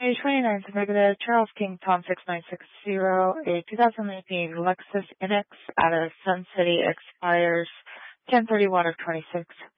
May 29th, negative Charles King Tom 6960, a 2019 Lexus NX out of Sun City expires 10/31 of 26.